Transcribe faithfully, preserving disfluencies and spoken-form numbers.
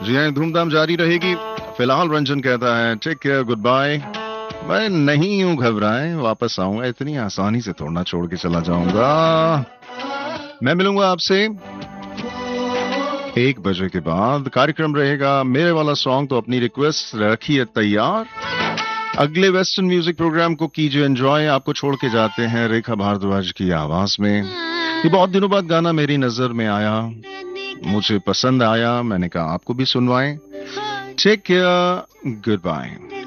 जी हाँ, धूमधाम जारी रहेगी। फिलहाल रंजन कहता है टेक केयर, गुड बाय। मैं नहीं हूं, घबराएं, वापस आऊंगा, इतनी आसानी से थोड़ा छोड़ के चला जाऊंगा। मैं मिलूंगा आपसे एक बजे के बाद। कार्यक्रम रहेगा मेरे वाला सॉन्ग, तो अपनी रिक्वेस्ट रखिए तैयार। अगले वेस्टर्न म्यूजिक प्रोग्राम को कीजिए एंजॉय। आपको छोड़ के जाते हैं रेखा भारद्वाज की आवाज में। ये बहुत दिनों बाद गाना मेरी नजर में आया, मुझे पसंद आया, मैंने कहा आपको भी सुनवाएं। Take care, good bye.